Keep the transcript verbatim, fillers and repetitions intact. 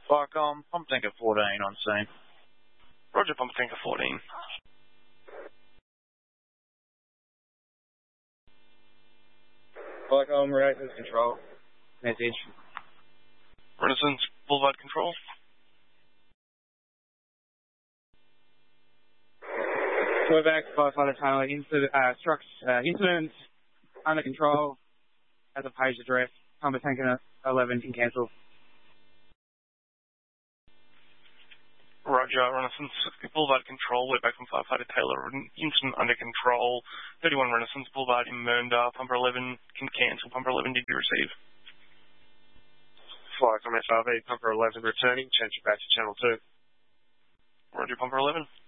Flycom, Pump Tanker fourteen on scene. Roger, Pump Tanker fourteen. Flycom, Renaissance Control. Message. Renaissance Boulevard Control. We're back, firefighter tunnel. Incident, uh, struct, uh, incident under control. As a page address. Pump Tanker eleven can cancel. Roger, Renaissance Boulevard Control. We're back from Firefighter Taylor. Incident under control. thirty-one Renaissance Boulevard in Mernda. Pumper eleven can cancel. Pumper eleven, did you receive? Flycom F R V, Pumper eleven returning. Change it back to channel two. Roger, Pumper eleven.